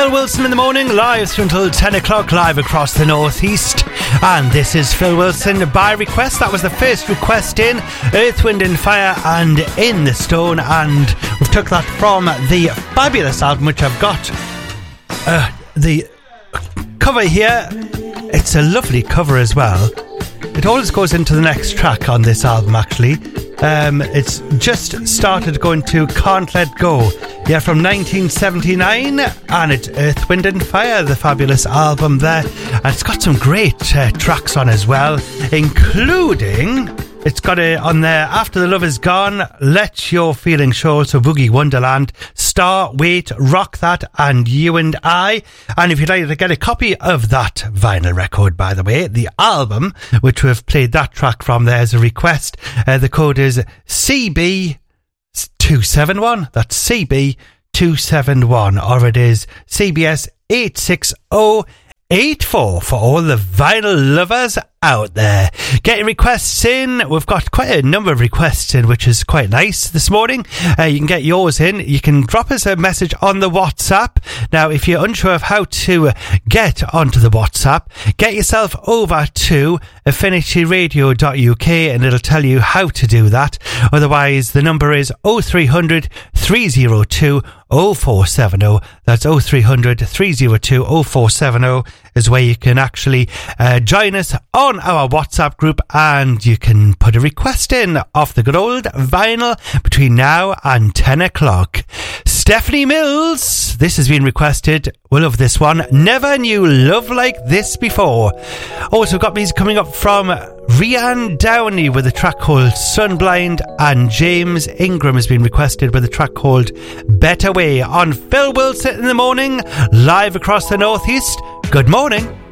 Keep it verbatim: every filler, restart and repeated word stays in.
Phil Wilson in the morning, live through until ten o'clock, live across the northeast. And this is Phil Wilson by request. That was the first request in Earth, Wind and Fire and In the Stone. And we've took that from the fabulous album, which I've got. Uh, the cover here, it's a lovely cover as well. It always goes into the next track on this album, actually. Um, it's just started going to Can't Let Go. Yeah, from nineteen seventy-nine, and it's Earth, Wind and Fire, the fabulous album there. And it's got some great uh, tracks on as well, including... It's got it on there, After the Love Is Gone, Let Your Feelings Show, so Boogie Wonderland, Star, Wait, Rock That, and You and I. And if you'd like to get a copy of that vinyl record, by the way, the album, which we've played that track from there as a request, uh, the code is C B two seven one. That's C B two seven one, or it is C B S eight six zero eight four for all the vinyl lovers out there. Get your requests in. We've got quite a number of requests in, which is quite nice this morning. Uh, you can get yours in. You can drop us a message on the WhatsApp. Now, if you're unsure of how to get onto the WhatsApp, get yourself over to affinity radio dot U K and it'll tell you how to do that. Otherwise, the number is oh three hundred, three oh two, oh four seven oh. That's oh three hundred, three oh two, oh four seven oh is where you can actually uh, join us on our WhatsApp group, and you can put a request in off the good old vinyl between now and ten o'clock. Stephanie Mills, this has been requested. We'll love this one. Never knew love like this before. Also got music coming up from Rianne Downey with a track called Sunblind, and James Ingram has been requested with a track called Better Way on Phil Wilson in the morning, live across the northeast. Good morning.